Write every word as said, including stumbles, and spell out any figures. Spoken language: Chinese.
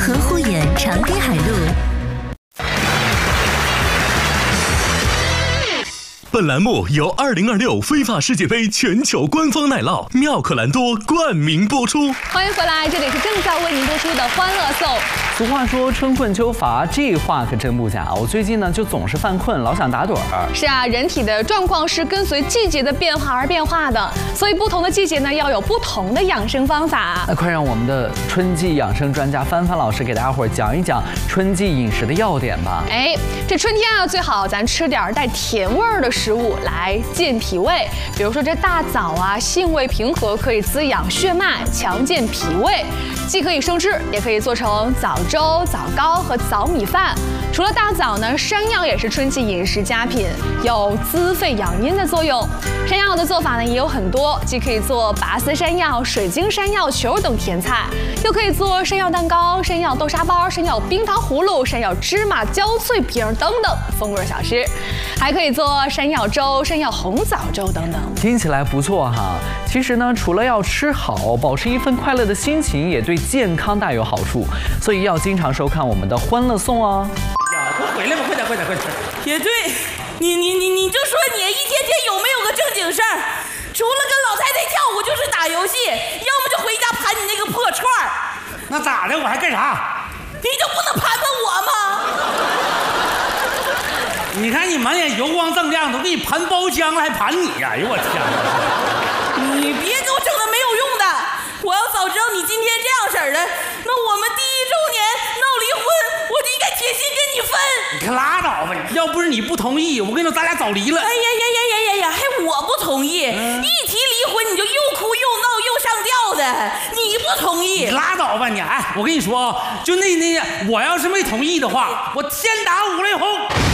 河护眼长滨海路。 本栏目由二零二六非法世界杯全球官方奶酪妙可蓝多冠名播出。 欢迎回来，这里是正在为您播出的《欢乐颂》。 俗话说春困秋乏，这话可真不假。我最近呢就总是犯困，老想打盹儿。 是啊，人体的状况是跟随季节的变化而变化的，所以不同的季节呢要有不同的养生方法。 那快让我们的春季养生专家帆帆老师给大家伙讲一讲春季饮食的要点吧。 哎，这春天啊，最好咱吃点带甜味儿的食物来健脾胃，比如说这大枣啊，性味平和，可以滋养血脉，强健脾胃，既可以生吃，也可以做成枣粥、枣糕和枣米饭。除了大枣呢，山药也是春季饮食佳品，有滋肺养阴的作用。山药的做法呢也有很多，既可以做拔丝山药、水晶山药球等甜菜，又可以做山药蛋糕、山药豆沙包、山药冰糖葫芦、山药芝麻焦脆饼等等风味小吃，还可以做山药粥、山药红枣粥等等。 听起来不错哈。其实呢，除了要吃好，保持一份快乐的心情，也对健康大有好处。所以要经常收看我们的欢乐颂哦。 快回来吧，快点快点快点！也对，你你你你就说你一天天有没有个正经事儿？除了跟老太太跳舞就是打游戏，要么就回家盘你那个破串儿。 那咋的？我还干啥？ 你就不能盘盘我吗？ 你看你满眼油光锃亮，都给你盘包浆了，还盘你呀、啊？哎呦我天！ 你别给我整那没有用的！我要早知道你今天这样式儿的，那我们第一周年闹离婚，我就应该铁心跟你分。 你可拉倒吧！要不是你不同意，我跟你说，咱俩早离了。 哎呀呀呀呀呀呀！还我不同意，嗯、一提离婚你就又哭又闹又上吊的，你不同意。 你拉倒吧你！哎，我跟你说啊，就那那，我要是没同意的话，我天打五雷轰。